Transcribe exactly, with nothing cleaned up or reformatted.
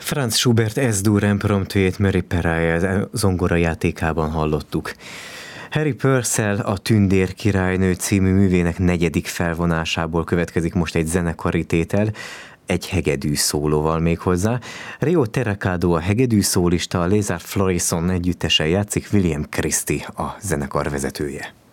Franz Schubert Es-dur impromptujét Murray Peraja zongora játékában hallottuk. Harry Purcell, a Tündér királynő című művének negyedik felvonásából következik most egy zenekari tétel, egy hegedű szólóval még hozzá. Rio Terracado a hegedű szólista, a Lézard Florison együttesen játszik, William Christie a zenekar vezetője.